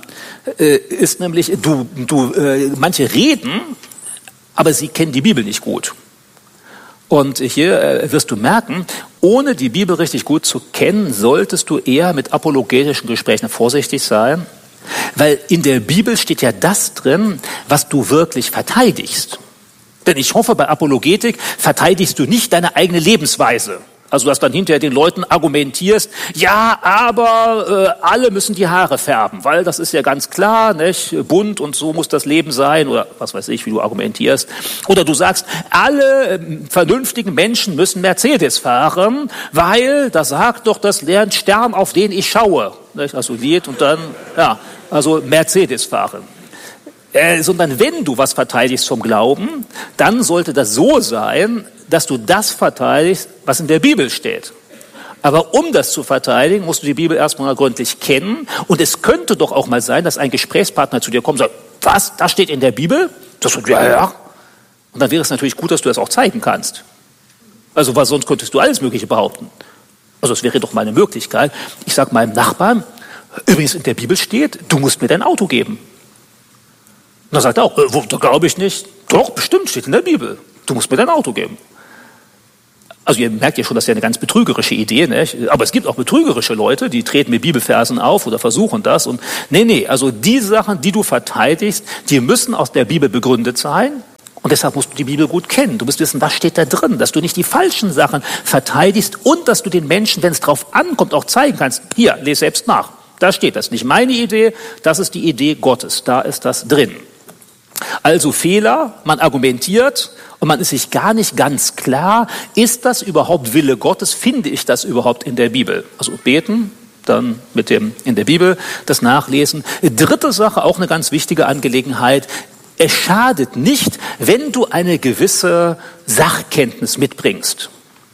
ist nämlich, du, du, manche reden, aber sie kennen die Bibel nicht gut. Und hier wirst du merken, ohne die Bibel richtig gut zu kennen, solltest du eher mit apologetischen Gesprächen vorsichtig sein, weil in der Bibel steht ja das drin, was du wirklich verteidigst. Denn ich hoffe, bei Apologetik verteidigst du nicht deine eigene Lebensweise. Also, dass dann hinterher den Leuten argumentierst, ja, aber äh, alle müssen die Haare färben, weil das ist ja ganz klar, nicht? Bunt und so muss das Leben sein oder was weiß ich, wie du argumentierst. Oder du sagst, alle äh, vernünftigen Menschen müssen Mercedes fahren, weil, da sagt doch das Stern, auf den ich schaue. Nicht? Also Lied und dann, ja, also Mercedes fahren. Äh, sondern wenn du was verteidigst vom Glauben, dann sollte das so sein, dass du das verteidigst, was in der Bibel steht. Aber um das zu verteidigen, musst du die Bibel erstmal gründlich kennen. Und es könnte doch auch mal sein, dass ein Gesprächspartner zu dir kommt und sagt, was, das steht in der Bibel? Das sagt, ja, ja. Und dann wäre es natürlich gut, dass du das auch zeigen kannst. Also, weil sonst könntest du alles Mögliche behaupten. Also, es wäre doch mal eine Möglichkeit. Ich sage meinem Nachbarn, übrigens in der Bibel steht, du musst mir dein Auto geben. Und dann sagt er auch, äh, da glaube ich nicht. Doch, bestimmt steht in der Bibel. du musst mir dein Auto geben. Also ihr merkt ja schon, das ist ja eine ganz betrügerische Idee, ne? Aber es gibt auch betrügerische Leute, die treten mit Bibelversen auf oder versuchen das. Und nee, nee, also die Sachen, die du verteidigst, die müssen aus der Bibel begründet sein. Und deshalb musst du die Bibel gut kennen. Du musst wissen, was steht da drin, dass du nicht die falschen Sachen verteidigst und dass du den Menschen, wenn es drauf ankommt, auch zeigen kannst. Hier, lese selbst nach. Da steht das. Nicht meine Idee, das ist die Idee Gottes. Da ist das drin. Also Fehler, man argumentiert und man ist sich gar nicht ganz klar, ist das überhaupt Wille Gottes? Finde ich das überhaupt in der Bibel? Also beten, dann mit dem in der Bibel das nachlesen. Dritte Sache, auch eine ganz wichtige Angelegenheit. Es schadet nicht, wenn du eine gewisse Sachkenntnis mitbringst.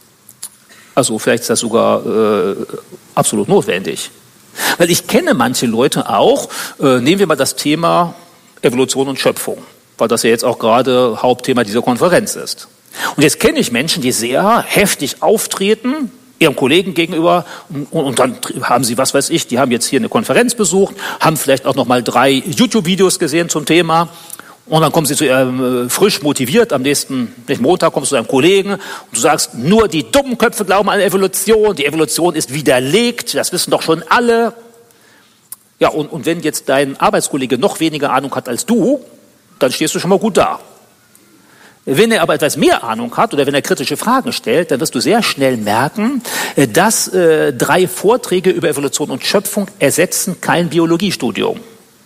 Also vielleicht ist das sogar äh, absolut notwendig. Weil ich kenne manche Leute auch, äh, nehmen wir mal das Thema Evolution und Schöpfung, weil das ja jetzt auch gerade Hauptthema dieser Konferenz ist. Und jetzt kenne ich Menschen, die sehr heftig auftreten, ihrem Kollegen gegenüber, und, und dann haben sie, was weiß ich, die haben jetzt hier eine Konferenz besucht, haben vielleicht auch noch mal drei YouTube-Videos gesehen zum Thema. Und dann kommen sie zu ihrem, äh, frisch motiviert, am nächsten, nächsten Montag kommst du zu deinem Kollegen und du sagst, nur die dummen Köpfe glauben an Evolution, die Evolution ist widerlegt, das wissen doch schon alle. Ja, und, und wenn jetzt dein Arbeitskollege noch weniger Ahnung hat als du, dann stehst du schon mal gut da. Wenn er aber etwas mehr Ahnung hat oder wenn er kritische Fragen stellt, dann wirst du sehr schnell merken, dass äh, drei Vorträge über Evolution und Schöpfung ersetzen kein Biologiestudium.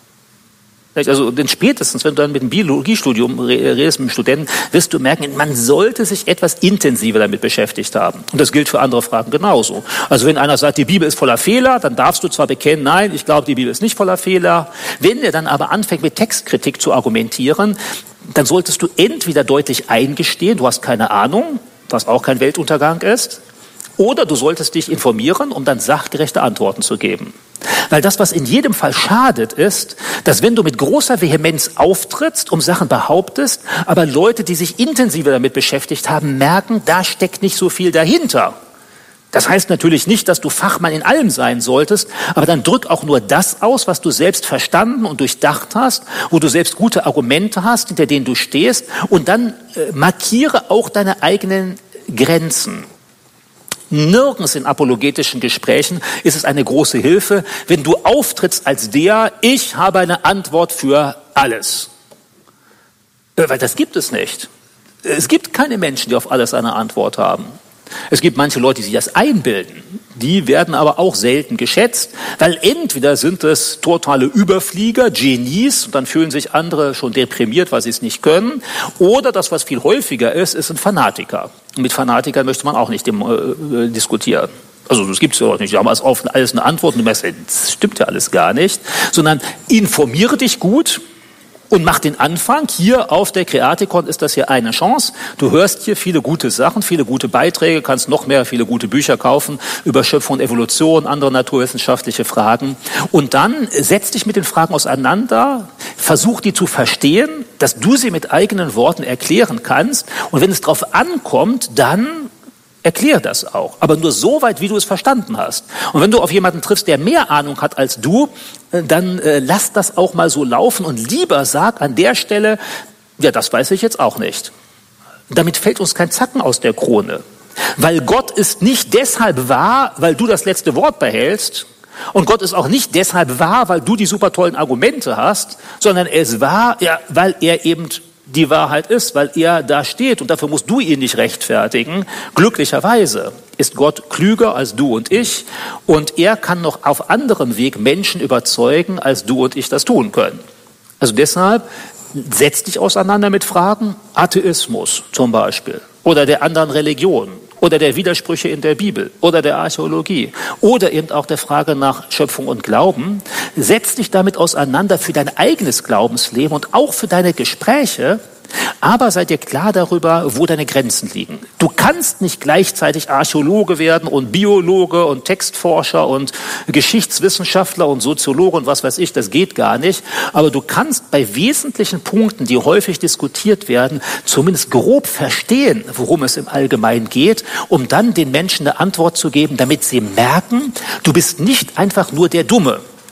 Also denn spätestens, wenn du dann mit dem Biologiestudium redest, mit dem Studenten, wirst du merken, man sollte sich etwas intensiver damit beschäftigt haben. Und das gilt für andere Fragen genauso. Also wenn einer sagt, die Bibel ist voller Fehler, dann darfst du zwar bekennen, nein, ich glaube, die Bibel ist nicht voller Fehler. Wenn er dann aber anfängt, mit Textkritik zu argumentieren, dann solltest du entweder deutlich eingestehen, du hast keine Ahnung, was auch kein Weltuntergang ist, oder du solltest dich informieren, um dann sachgerechte Antworten zu geben. Weil das, was in jedem Fall schadet, ist, dass wenn du mit großer Vehemenz auftrittst, um Sachen behauptest, aber Leute, die sich intensiver damit beschäftigt haben, merken, da steckt nicht so viel dahinter. Das heißt natürlich nicht, dass du Fachmann in allem sein solltest, aber dann drück auch nur das aus, was du selbst verstanden und durchdacht hast, wo du selbst gute Argumente hast, hinter denen du stehst, und dann äh, markiere auch deine eigenen Grenzen. Nirgends in apologetischen Gesprächen ist es eine große Hilfe, wenn du auftrittst als der, ich habe eine Antwort für alles. Weil das gibt es nicht. Es gibt keine Menschen, die auf alles eine Antwort haben. Es gibt manche Leute, die sich das einbilden. Die werden aber auch selten geschätzt, weil entweder sind es totale Überflieger, Genies, und dann fühlen sich andere schon deprimiert, weil sie es nicht können, oder das, was viel häufiger ist, ist ein Fanatiker. Und mit Fanatikern möchte man auch nicht dem, äh, diskutieren. Also das gibt es ja auch nicht. Die haben alles auf alles eine Antwort und du merkst, das stimmt ja alles gar nicht. Sondern informiere dich gut und mach den Anfang. Hier auf der Kreatikon ist das hier eine Chance. Du hörst hier viele gute Sachen, viele gute Beiträge, kannst noch mehr, viele gute Bücher kaufen über Schöpfung und Evolution, andere naturwissenschaftliche Fragen. Und dann setz dich mit den Fragen auseinander, versuch die zu verstehen, dass du sie mit eigenen Worten erklären kannst. Und wenn es drauf ankommt, dann erklär das auch, aber nur so weit, wie du es verstanden hast. Und wenn du auf jemanden triffst, der mehr Ahnung hat als du, dann äh, lass das auch mal so laufen und lieber sag an der Stelle, ja, das weiß ich jetzt auch nicht. Damit fällt uns kein Zacken aus der Krone. Weil Gott ist nicht deshalb wahr, weil du das letzte Wort behältst, und Gott ist auch nicht deshalb wahr, weil du die super tollen Argumente hast, sondern er ist wahr, ja, weil er eben die Wahrheit ist, weil er da steht, und dafür musst du ihn nicht rechtfertigen. Glücklicherweise ist Gott klüger als du und ich, und er kann noch auf anderem Weg Menschen überzeugen, als du und ich das tun können. Also deshalb setz dich auseinander mit Fragen, Atheismus zum Beispiel, oder der anderen Religionen, oder der Widersprüche in der Bibel, oder der Archäologie, oder eben auch der Frage nach Schöpfung und Glauben. Setz dich damit auseinander für dein eigenes Glaubensleben und auch für deine Gespräche, aber sei dir klar darüber, wo deine Grenzen liegen. Du kannst nicht gleichzeitig Archäologe werden und Biologe und Textforscher und Geschichtswissenschaftler und Soziologe und was weiß ich, das geht gar nicht. Aber du kannst bei wesentlichen Punkten, die häufig diskutiert werden, zumindest grob verstehen, worum es im Allgemeinen geht, um dann den Menschen eine Antwort zu geben, damit sie merken, du bist nicht einfach nur der Dumme.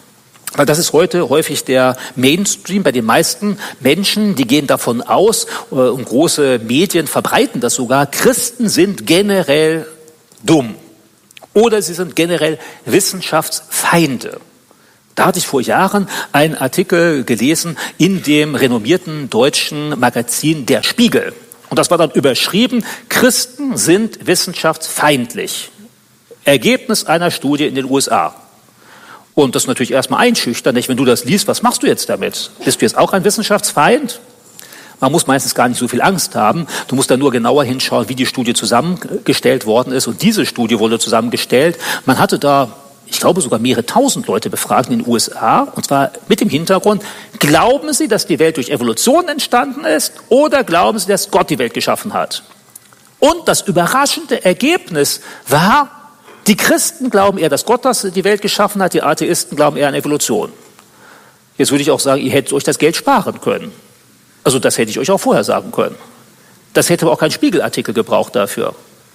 Weil das ist heute häufig der Mainstream bei den meisten Menschen, die gehen davon aus, und große Medien verbreiten das sogar, Christen sind generell dumm oder sie sind generell Wissenschaftsfeinde. Da hatte ich vor Jahren einen Artikel gelesen in dem renommierten deutschen Magazin Der Spiegel. Und das war dann überschrieben, Christen sind wissenschaftsfeindlich. Ergebnis einer Studie in den U S A. Und das ist natürlich erstmal einschüchternd, nicht? Wenn du das liest, was machst du jetzt damit? Bist du jetzt auch ein Wissenschaftsfeind? Man muss meistens gar nicht so viel Angst haben. Du musst dann nur genauer hinschauen, wie die Studie zusammengestellt worden ist. Und diese Studie wurde zusammengestellt. Man hatte da, ich glaube, sogar mehrere tausend Leute befragt in den U S A. Und zwar mit dem Hintergrund, glauben Sie, dass die Welt durch Evolution entstanden ist? Oder glauben Sie, dass Gott die Welt geschaffen hat? Und das überraschende Ergebnis war, die Christen glauben eher, dass Gott das die Welt geschaffen hat, die Atheisten glauben eher an Evolution. Jetzt würde ich auch sagen, ihr hättet euch das Geld sparen können. Also das hätte ich euch auch vorher sagen können. Das hätte aber auch kein Spiegelartikel gebraucht dafür.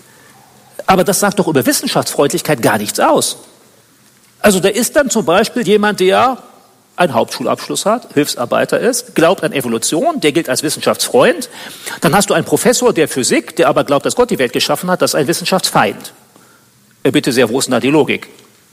Aber das sagt doch über Wissenschaftsfreundlichkeit gar nichts aus. Also da ist dann zum Beispiel jemand, der einen Hauptschulabschluss hat, Hilfsarbeiter ist, glaubt an Evolution, der gilt als Wissenschaftsfreund. Dann hast du einen Professor der Physik, der aber glaubt, dass Gott die Welt geschaffen hat, das ist ein Wissenschaftsfeind. Bitte sehr, wo ist denn da die Logik?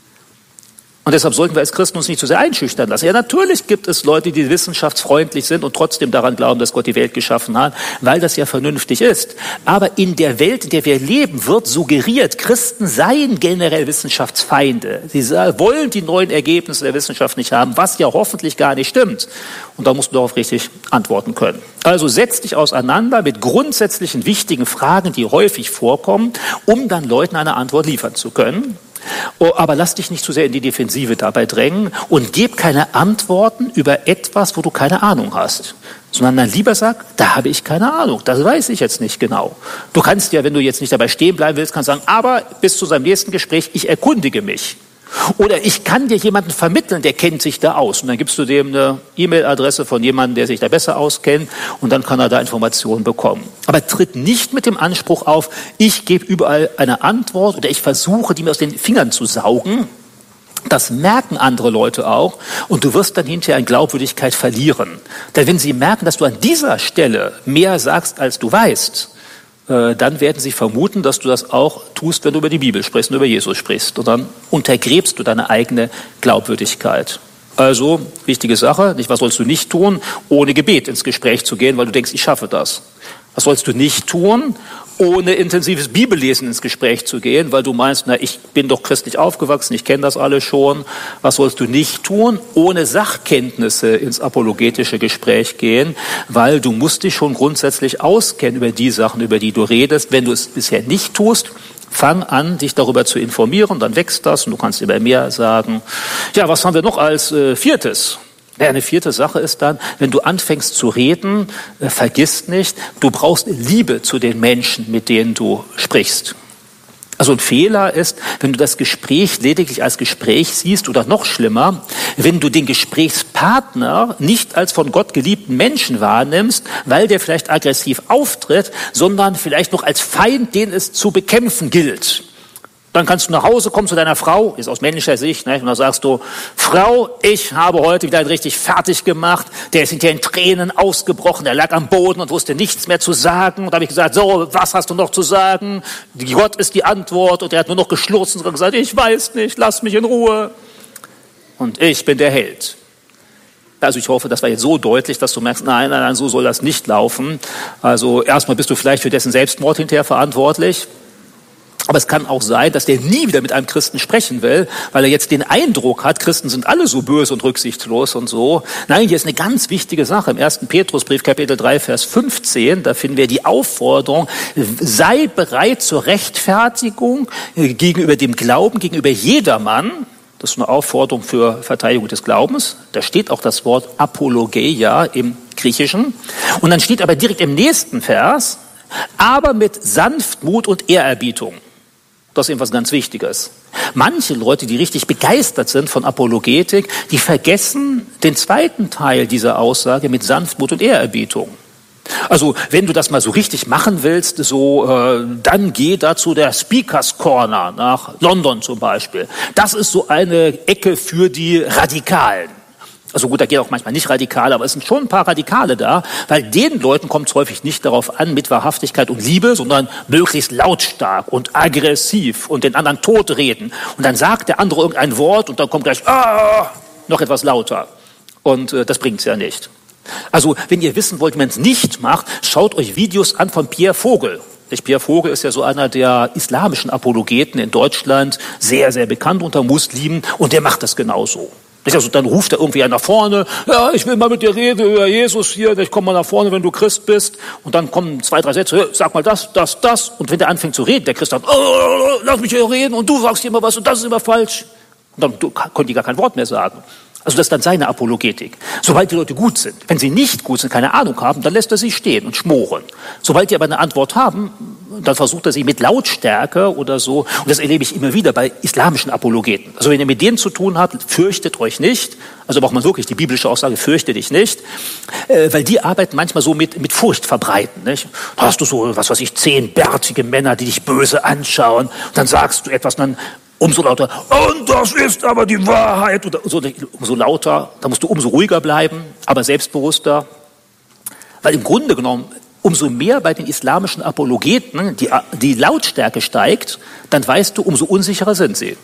Und deshalb sollten wir als Christen uns nicht zu sehr einschüchtern lassen. Ja, natürlich gibt es Leute, die wissenschaftsfreundlich sind und trotzdem daran glauben, dass Gott die Welt geschaffen hat, weil das ja vernünftig ist. Aber in der Welt, in der wir leben, wird suggeriert, Christen seien generell Wissenschaftsfeinde. Sie wollen die neuen Ergebnisse der Wissenschaft nicht haben, was ja hoffentlich gar nicht stimmt. Und da musst du darauf richtig antworten können. Also setz dich auseinander mit grundsätzlichen wichtigen Fragen, die häufig vorkommen, um dann Leuten eine Antwort liefern zu können. Oh, aber lass dich nicht zu sehr in die Defensive dabei drängen und gib keine Antworten über etwas, wo du keine Ahnung hast. Sondern dann lieber sag, da habe ich keine Ahnung, das weiß ich jetzt nicht genau. Du kannst ja, wenn du jetzt nicht dabei stehen bleiben willst, kannst sagen, aber bis zu seinem nächsten Gespräch, ich erkundige mich. Oder ich kann dir jemanden vermitteln, der kennt sich da aus. Und dann gibst du dem eine E-Mail-Adresse von jemandem, der sich da besser auskennt. Und dann kann er da Informationen bekommen. Aber tritt nicht mit dem Anspruch auf, ich gebe überall eine Antwort oder ich versuche, die mir aus den Fingern zu saugen. Das merken andere Leute auch. Und du wirst dann hinterher an Glaubwürdigkeit verlieren. Denn wenn sie merken, dass du an dieser Stelle mehr sagst, als du weißt, dann werden sie vermuten, dass du das auch tust, wenn du über die Bibel sprichst und über Jesus sprichst. Und dann untergräbst du deine eigene Glaubwürdigkeit. Also, wichtige Sache, nicht, was sollst du nicht tun, ohne Gebet ins Gespräch zu gehen, weil du denkst, ich schaffe das. Was sollst du nicht tun, ohne intensives Bibellesen ins Gespräch zu gehen, weil du meinst, na, ich bin doch christlich aufgewachsen, ich kenne das alles schon. Was sollst du nicht tun, ohne Sachkenntnisse ins apologetische Gespräch gehen, weil du musst dich schon grundsätzlich auskennen über die Sachen, über die du redest. Wenn du es bisher nicht tust, fang an, dich darüber zu informieren, dann wächst das und du kannst immer mehr sagen. Ja, was haben wir noch als äh, viertes? Ja, eine vierte Sache ist dann, wenn du anfängst zu reden, äh, vergiss nicht, du brauchst Liebe zu den Menschen, mit denen du sprichst. Also ein Fehler ist, wenn du das Gespräch lediglich als Gespräch siehst oder noch schlimmer, wenn du den Gesprächspartner nicht als von Gott geliebten Menschen wahrnimmst, weil der vielleicht aggressiv auftritt, sondern vielleicht noch als Feind, den es zu bekämpfen gilt. Dann kannst du nach Hause kommen zu deiner Frau, ist aus männlicher Sicht, ne? Und dann sagst du, Frau, ich habe heute wieder richtig fertig gemacht. Der ist hinterher in Tränen ausgebrochen, der lag am Boden und wusste nichts mehr zu sagen. Und da habe ich gesagt, so, was hast du noch zu sagen? Gott ist die Antwort. Und er hat nur noch geschlurzt und gesagt, ich weiß nicht, lass mich in Ruhe. Und ich bin der Held. Also ich hoffe, das war jetzt so deutlich, dass du merkst, nein, nein, nein, so soll das nicht laufen. Also erstmal bist du vielleicht für dessen Selbstmord hinterher verantwortlich. Aber es kann auch sein, dass der nie wieder mit einem Christen sprechen will, weil er jetzt den Eindruck hat, Christen sind alle so böse und rücksichtslos und so. Nein, hier ist eine ganz wichtige Sache. Im ersten Petrusbrief, Kapitel drei, Vers fünfzehn, da finden wir die Aufforderung, sei bereit zur Rechtfertigung gegenüber dem Glauben, gegenüber jedermann. Das ist eine Aufforderung für Verteidigung des Glaubens. Da steht auch das Wort Apologeia im Griechischen. Und dann steht aber direkt im nächsten Vers, aber mit Sanftmut und Ehrerbietung. Das ist eben was ganz Wichtiges. Manche Leute, die richtig begeistert sind von Apologetik, die vergessen den zweiten Teil dieser Aussage mit Sanftmut und Ehrerbietung. Also wenn du das mal so richtig machen willst, so äh, dann geh da zu der Speakers Corner nach London zum Beispiel. Das ist so eine Ecke für die Radikalen. Also gut, da gehen auch manchmal nicht Radikale, aber es sind schon ein paar Radikale da, weil den Leuten kommt es häufig nicht darauf an, mit Wahrhaftigkeit und Liebe, sondern möglichst lautstark und aggressiv und den anderen totreden. Und dann sagt der andere irgendein Wort und dann kommt gleich ah, noch etwas lauter. Und äh, das bringt's ja nicht. Also, wenn ihr wissen wollt, wie man es nicht macht, schaut euch Videos an von Pierre Vogel. Pierre Vogel ist ja so einer der islamischen Apologeten in Deutschland, sehr, sehr bekannt unter Muslimen, und der macht das genauso. Also, dann ruft er irgendwie nach vorne, ja, ich will mal mit dir reden über Jesus hier, ich komme mal nach vorne, wenn du Christ bist. Und dann kommen zwei, drei Sätze, sag mal das, das, das. Und wenn der anfängt zu reden, der Christ sagt, oh, lass mich hier reden und du sagst immer was und das ist immer falsch. Und dann können die gar kein Wort mehr sagen. Also das ist dann seine Apologetik. Sobald die Leute gut sind, wenn sie nicht gut sind, keine Ahnung haben, dann lässt er sie stehen und schmoren. Sobald die aber eine Antwort haben, dann versucht er sie mit Lautstärke oder so. Und das erlebe ich immer wieder bei islamischen Apologeten. Also wenn ihr mit denen zu tun habt, fürchtet euch nicht. Also braucht man wirklich die biblische Aussage, fürchte dich nicht. Äh, weil die arbeiten manchmal so mit, mit Furcht verbreiten. Nicht? Da hast du so, was weiß ich, zehn bärtige Männer, die dich böse anschauen. Und dann sagst du etwas, und dann umso lauter, und das ist aber die Wahrheit. Und so, umso lauter, da musst du umso ruhiger bleiben, aber selbstbewusster. Weil im Grunde genommen, umso mehr bei den islamischen Apologeten die, die Lautstärke steigt, dann weißt du, umso unsicherer sind sie.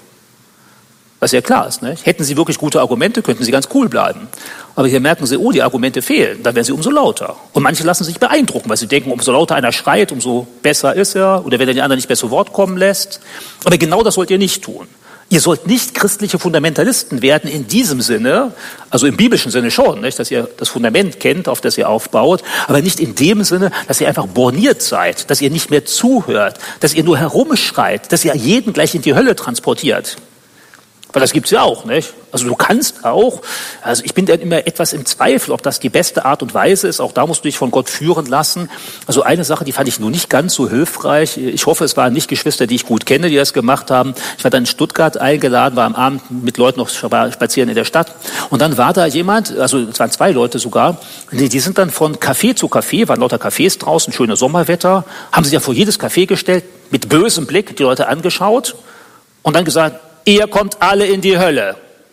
Was ja klar ist, nicht? Hätten sie wirklich gute Argumente, könnten sie ganz cool bleiben. Aber hier merken sie, oh, die Argumente fehlen, dann werden sie umso lauter. Und manche lassen sich beeindrucken, weil sie denken, umso lauter einer schreit, umso besser ist er, oder wenn er den anderen nicht mehr zu Wort kommen lässt. Aber genau das sollt ihr nicht tun. Ihr sollt nicht christliche Fundamentalisten werden in diesem Sinne, also im biblischen Sinne schon, nicht, dass ihr das Fundament kennt, auf das ihr aufbaut, aber nicht in dem Sinne, dass ihr einfach borniert seid, dass ihr nicht mehr zuhört, dass ihr nur herumschreit, dass ihr jeden gleich in die Hölle transportiert. Weil das gibt's ja auch, nicht? Also du kannst auch, also ich bin dann immer etwas im Zweifel, ob das die beste Art und Weise ist. Auch da musst du dich von Gott führen lassen. Also eine Sache, die fand ich nur nicht ganz so hilfreich. Ich hoffe, es waren nicht Geschwister, die ich gut kenne, die das gemacht haben. Ich war dann in Stuttgart eingeladen, war am Abend mit Leuten noch spazieren in der Stadt. Und dann war da jemand, also es waren zwei Leute sogar, die, die sind dann von Café zu Café, waren lauter Cafés draußen, schönes Sommerwetter, haben sich ja vor jedes Café gestellt, mit bösem Blick die Leute angeschaut und dann gesagt, ihr kommt alle in die Hölle.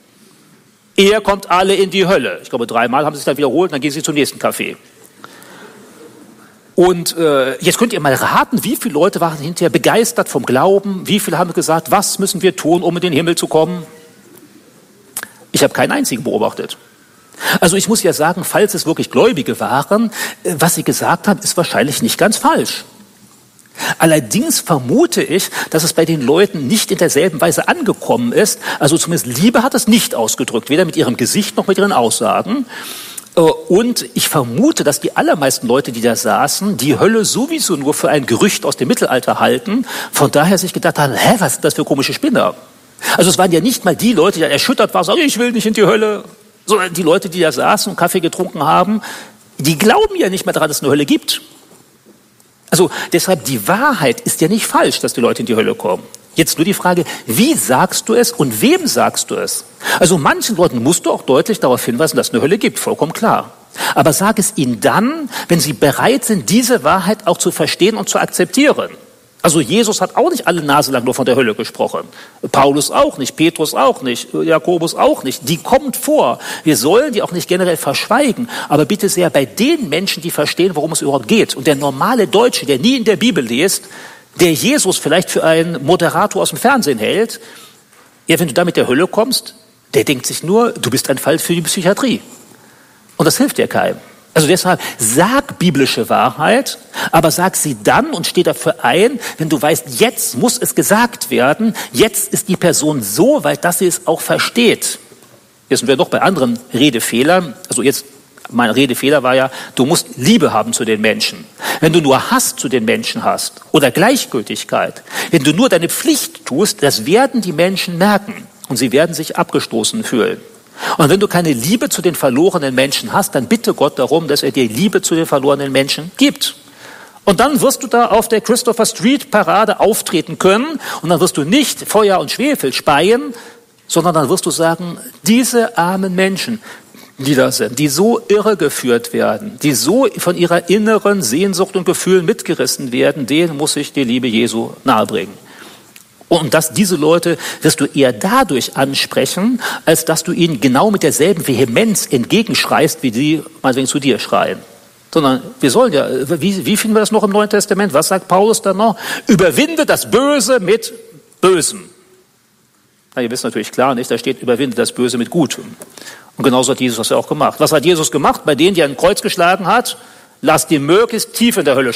Ihr kommt alle in die Hölle. Ich glaube, dreimal haben sie sich dann wiederholt und dann gehen sie zum nächsten Café. Und äh, jetzt könnt ihr mal raten, wie viele Leute waren hinterher begeistert vom Glauben, wie viele haben gesagt, was müssen wir tun, um in den Himmel zu kommen? Ich habe keinen einzigen beobachtet. Also ich muss ja sagen, falls es wirklich Gläubige waren, äh, was sie gesagt haben, ist wahrscheinlich nicht ganz falsch. Allerdings vermute ich, dass es bei den Leuten nicht in derselben Weise angekommen ist. Also zumindest Liebe hat es nicht ausgedrückt, weder mit ihrem Gesicht noch mit ihren Aussagen. Und ich vermute, dass die allermeisten Leute, die da saßen, die Hölle sowieso nur für ein Gerücht aus dem Mittelalter halten. Von daher sich gedacht haben, hä, was sind das für komische Spinner? Also es waren ja nicht mal die Leute, die da erschüttert waren, sagen, ich will nicht in die Hölle. Sondern die Leute, die da saßen und Kaffee getrunken haben, die glauben ja nicht mehr daran, dass es eine Hölle gibt. Also deshalb, die Wahrheit ist ja nicht falsch, dass die Leute in die Hölle kommen. Jetzt nur die Frage, wie sagst du es und wem sagst du es? Also manchen Leuten musst du auch deutlich darauf hinweisen, dass es eine Hölle gibt, vollkommen klar. Aber sag es ihnen dann, wenn sie bereit sind, diese Wahrheit auch zu verstehen und zu akzeptieren. Also Jesus hat auch nicht alle Nase lang nur von der Hölle gesprochen. Paulus auch nicht, Petrus auch nicht, Jakobus auch nicht. Die kommt vor. Wir sollen die auch nicht generell verschweigen. Aber bitte sehr bei den Menschen, die verstehen, worum es überhaupt geht. Und der normale Deutsche, der nie in der Bibel liest, der Jesus vielleicht für einen Moderator aus dem Fernsehen hält, ja, wenn du da mit der Hölle kommst, der denkt sich nur, du bist ein Fall für die Psychiatrie. Und das hilft dir keinem. Also deshalb, sag biblische Wahrheit, aber sag sie dann und steh dafür ein, wenn du weißt, jetzt muss es gesagt werden, jetzt ist die Person so weit, dass sie es auch versteht. Jetzt sind wir noch bei anderen Redefehlern. Also jetzt, mein Redefehler war ja, du musst Liebe haben zu den Menschen. Wenn du nur Hass zu den Menschen hast oder Gleichgültigkeit, wenn du nur deine Pflicht tust, das werden die Menschen merken und sie werden sich abgestoßen fühlen. Und wenn du keine Liebe zu den verlorenen Menschen hast, dann bitte Gott darum, dass er dir Liebe zu den verlorenen Menschen gibt. Und dann wirst du da auf der Christopher Street Parade auftreten können und dann wirst du nicht Feuer und Schwefel speien, sondern dann wirst du sagen, diese armen Menschen, die sind, die so irregeführt werden, die so von ihrer inneren Sehnsucht und Gefühlen mitgerissen werden, denen muss ich die Liebe Jesu nahebringen. Und dass diese Leute wirst du eher dadurch ansprechen, als dass du ihnen genau mit derselben Vehemenz entgegenschreist, wie sie meinetwegen zu dir schreien. Sondern wir sollen ja, wie, wie finden wir das noch im Neuen Testament? Was sagt Paulus dann noch? Überwinde das Böse mit Bösem. Na, ihr wisst natürlich klar nicht, da steht, überwinde das Böse mit Gutem. Und genauso hat Jesus das ja auch gemacht. Was hat Jesus gemacht? Bei denen, die er ein Kreuz geschlagen hat, lasst die möglichst tief in der Hölle